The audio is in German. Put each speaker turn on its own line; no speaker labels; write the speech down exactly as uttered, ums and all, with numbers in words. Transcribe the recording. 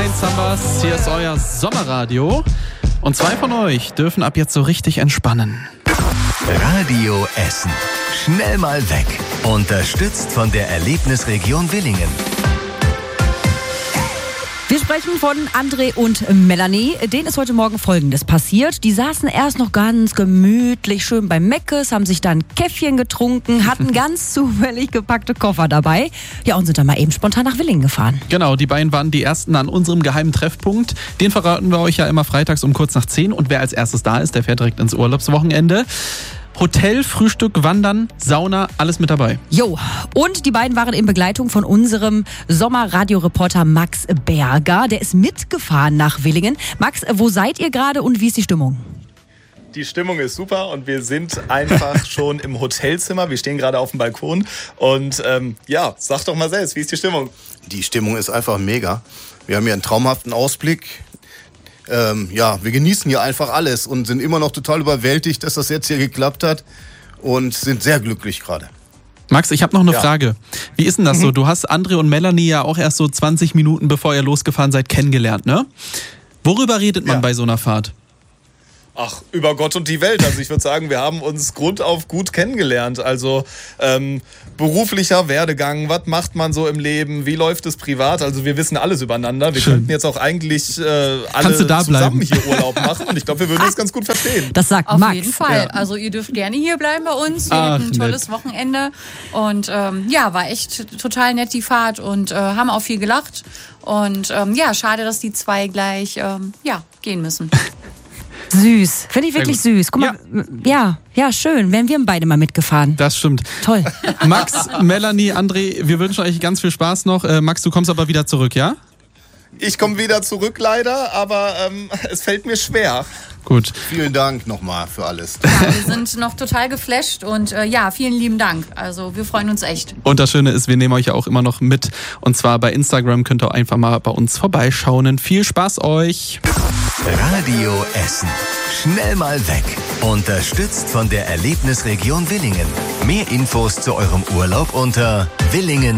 eins haben wir's. Hier ist euer Sommerradio. Und zwei von euch dürfen ab jetzt so richtig entspannen.
Radio Essen. Schnell mal weg. Unterstützt von der Erlebnisregion Willingen.
Wir sprechen von André und Melanie. Denen ist heute Morgen Folgendes passiert. Die saßen erst noch ganz gemütlich schön beim Meckes, haben sich dann Käffchen getrunken, hatten ganz zufällig gepackte Koffer dabei. Ja, und sind dann mal eben spontan nach Willingen gefahren.
Genau, die beiden waren die Ersten an unserem geheimen Treffpunkt. Den verraten wir euch ja immer freitags um kurz nach zehn. Und wer als erstes da ist, der fährt direkt ins Urlaubswochenende. Hotel, Frühstück, Wandern, Sauna, alles mit dabei.
Jo, und die beiden waren in Begleitung von unserem Sommerradioreporter Max Berger. Der ist mitgefahren nach Willingen. Max, wo seid ihr gerade und wie ist die Stimmung?
Die Stimmung ist super und wir sind einfach schon im Hotelzimmer. Wir stehen gerade auf dem Balkon und ähm, ja, sag doch mal selbst, wie ist die Stimmung?
Die Stimmung ist einfach mega. Wir haben hier einen traumhaften Ausblick. Ähm, ja, wir genießen hier einfach alles und sind immer noch total überwältigt, dass das jetzt hier geklappt hat und sind sehr glücklich gerade.
Max, ich habe noch eine
Ja.
Frage. Wie ist denn das
Mhm.
so? Du hast André und Melanie ja auch erst so zwanzig Minuten bevor ihr losgefahren seid kennengelernt, ne? Worüber redet man
Ja.
bei so einer Fahrt?
Ach, über Gott und die Welt. Also ich würde sagen, wir haben uns grundauf gut kennengelernt. Also ähm, beruflicher Werdegang, was macht man so im Leben, wie läuft es privat? Also wir wissen alles übereinander. Wir
Schön.
könnten jetzt auch eigentlich äh, alle
Kannst du da
zusammen
bleiben?
hier Urlaub machen und ich glaube, wir würden uns ganz gut verstehen.
Das sagt
Auf
Max.
jeden Fall.
Ja.
Also ihr dürft gerne hier bleiben bei uns. Wir
Ach,
hatten ein tolles
nett.
Wochenende. Und ähm, ja, war echt total nett die Fahrt und äh, haben auch viel gelacht. Und ähm, ja, schade, dass die zwei gleich ähm, ja, gehen müssen.
Süß. Finde ich wirklich
Sehr gut.
süß. Guck mal, ja. ja, schön. Wären wir beide mal mitgefahren.
Das stimmt.
Toll.
Max, Melanie, André, wir wünschen euch ganz viel Spaß noch. Äh, Max, du kommst aber wieder zurück, ja?
Ich komme wieder zurück leider, aber ähm, es fällt mir schwer.
Gut.
Vielen Dank nochmal für alles.
Ja, wir sind noch total geflasht und äh, ja, vielen lieben Dank. Also wir freuen uns echt.
Und das Schöne ist, wir nehmen euch ja auch immer noch mit. Und zwar bei Instagram könnt ihr einfach mal bei uns vorbeischauen. Viel Spaß euch.
Radio Essen. Schnell mal weg. Unterstützt von der Erlebnisregion Willingen. Mehr Infos zu eurem Urlaub unter willingen